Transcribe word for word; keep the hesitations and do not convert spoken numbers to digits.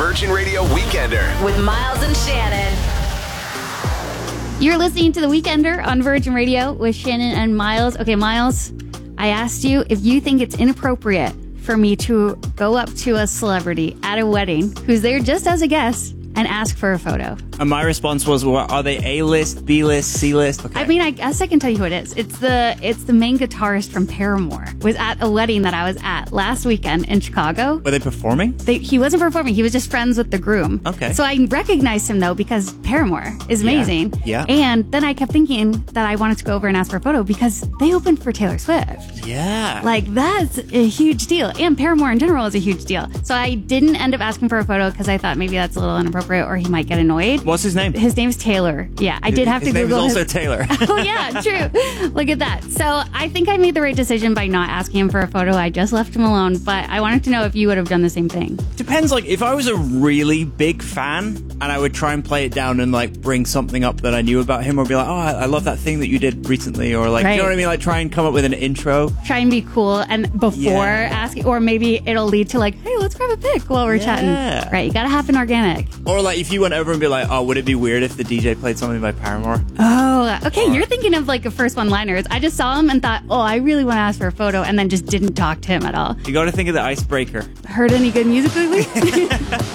Virgin Radio Weekender with Miles and Shannon. You're listening to The Weekender on Virgin Radio with Shannon and Miles. Okay, Miles, I asked you if you think it's inappropriate for me to go up to a celebrity at a wedding who's there just as a guest and ask for a photo. And my response was, well, are they A-list, B-list, C-list? Okay. I mean, I guess I can tell you who it is. It's the it's the main guitarist from Paramore. Was at a wedding that I was at last weekend in Chicago. Were they performing? They, he wasn't performing. He was just friends with the groom. Okay. So I recognized him, though, because Paramore is amazing. Yeah. And then I kept thinking that I wanted to go over and ask for a photo because they opened for Taylor Swift. Yeah. Like, that's a huge deal. And Paramore in general is a huge deal. So I didn't end up asking for a photo because I thought maybe that's a little inappropriate or he might get annoyed. What's his name? His name's Taylor. Yeah, I did have his to name Google is also his... Taylor. Oh, yeah, true. Look at that. So I think I made the right decision by not asking him for a photo. I just left him alone. But I wanted to know if you would have done the same thing. Depends. Like, if I was a really big fan and I would try and play it down and, like, bring something up that I knew about him or be like, oh, I, I love that thing that you did recently. Or, like, Right. you know what I mean? Like, try and come up with an intro. Try and be cool and before Yeah. asking, or maybe it'll lead to like, hey, let's grab a pic while we're Yeah. chatting. Right, you gotta have an organic. Or, like, if you went over and be like, oh, would it be weird if the D J played something by Paramore? Oh, okay, you're thinking of like a first one-liners. I just saw him and thought, oh, I really want to ask for a photo, and then just didn't talk to him at all. You got to think of the icebreaker. Heard any good music lately?